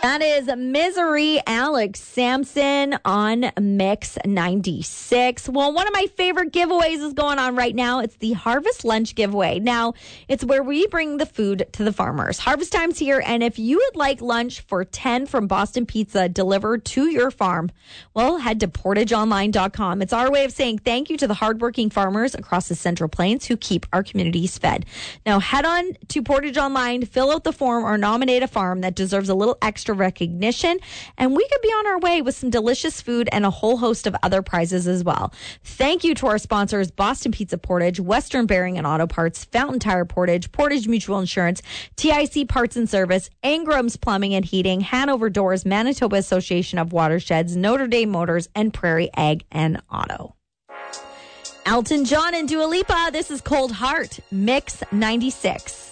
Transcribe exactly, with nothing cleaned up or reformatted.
That is Misery, Alex Sampson on Mix ninety-six. Well, one of my favorite giveaways is going on right now. It's the Harvest Lunch giveaway. Now, it's where we bring the food to the farmers. Harvest time's here, and if you would like lunch for ten from Boston Pizza delivered to your farm, well, head to portage online dot com. It's our way of saying thank you to the hardworking farmers across the Central Plains who keep our communities fed. Now, head on to Portage Online, fill out the form, or nominate a farm that deserves a little extra recognition, and we could be on our way with some delicious food and a whole host of other prizes as well. Thank you to our sponsors, Boston Pizza Portage, Western Bearing and Auto Parts, Fountain Tire Portage, Portage Mutual Insurance, T I C Parts and Service, Ingram's Plumbing and Heating, Hanover Doors, Manitoba Association of Watersheds, Notre Dame Motors, and Prairie Ag and Auto. Elton John and Dua Lipa, this is Cold Heart, Mix ninety-six.